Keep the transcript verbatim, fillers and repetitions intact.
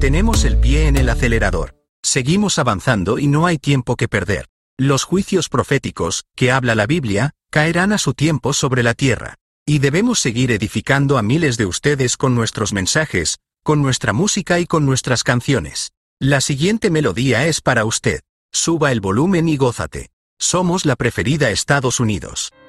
Tenemos el pie en el acelerador. Seguimos avanzando y no hay tiempo que perder. Los juicios proféticos, que habla la Biblia, caerán a su tiempo sobre la tierra. Y debemos seguir edificando a miles de ustedes con nuestros mensajes, con nuestra música y con nuestras canciones. La siguiente melodía es para usted. Suba el volumen y gózate. Somos la preferida Estados Unidos.